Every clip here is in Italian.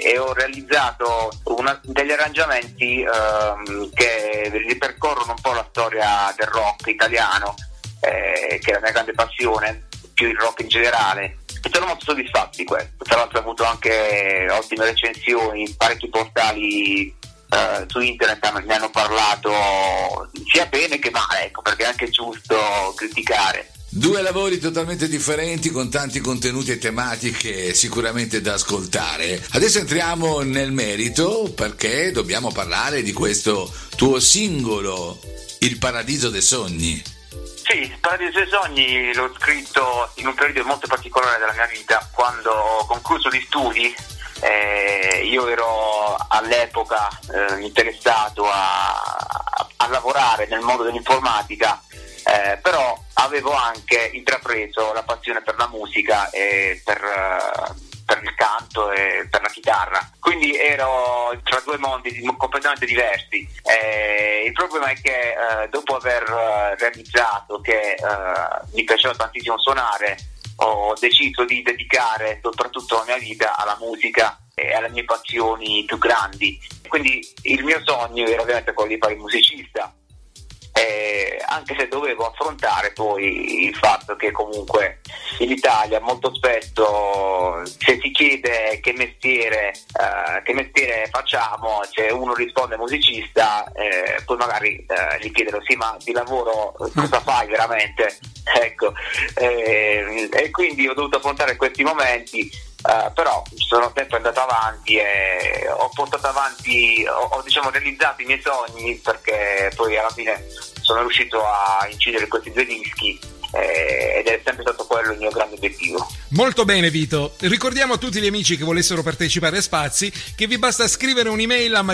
e ho realizzato degli arrangiamenti che ripercorrono un po' la storia del rock italiano, che è la mia grande passione, più il rock in generale, e sono molto soddisfatto di questo. Tra l'altro ho avuto anche ottime recensioni, parecchi portali su internet ne hanno parlato sia bene che male, ecco, perché è anche giusto criticare. Due lavori totalmente differenti con tanti contenuti e tematiche sicuramente da ascoltare. Adesso entriamo nel merito perché dobbiamo parlare di questo tuo singolo, Il Paradiso dei Sogni. Sì, Il Paradiso dei Sogni l'ho scritto in un periodo molto particolare della mia vita, quando ho concluso gli studi. Io ero all'epoca interessato a lavorare nel mondo dell'informatica, però avevo anche intrapreso la passione per la musica e per il canto e per la chitarra, quindi ero tra due mondi completamente diversi. Il problema è che dopo aver realizzato che mi piaceva tantissimo suonare, ho deciso di dedicare soprattutto la mia vita alla musica e alle mie passioni più grandi. Quindi il mio sogno era ovviamente quello di fare il musicista, anche se dovevo affrontare poi il fatto che comunque in Italia molto spesso, se si chiede che mestiere facciamo, se uno risponde musicista, poi magari gli chiedono sì, ma di lavoro cosa fai veramente? Ecco, e quindi ho dovuto affrontare questi momenti, però sono sempre andato avanti e ho portato avanti, ho realizzato i miei sogni, perché poi alla fine sono riuscito a incidere questi due dischi, ed è sempre stato quello il mio grande obiettivo. Molto bene, Vito. Ricordiamo a tutti gli amici che volessero partecipare a Spazi che vi basta scrivere un'email a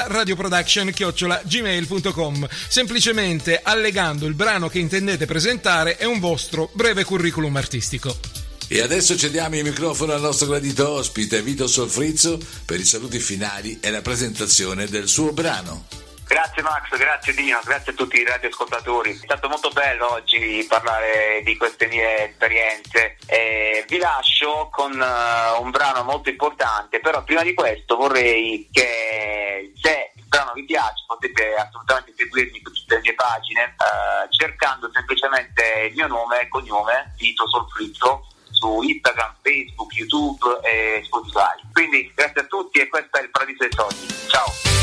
magillaradioproduction@gmail.com, semplicemente allegando il brano che intendete presentare e un vostro breve curriculum artistico. E adesso cediamo il microfono al nostro gradito ospite Vito Solfrizzo per i saluti finali e la presentazione del suo brano. Grazie Max, grazie Dino, grazie a tutti i radioascoltatori. È stato molto bello oggi parlare di queste mie esperienze. Vi lascio con un brano molto importante, però prima di questo vorrei che, se il brano vi piace, potete assolutamente seguirmi su tutte le mie pagine, cercando semplicemente il mio nome e cognome, Vito Solfrizzo, su Instagram, Facebook, YouTube e Spotify. Quindi grazie a tutti, e questo è Il Paradiso dei Sogni. Ciao!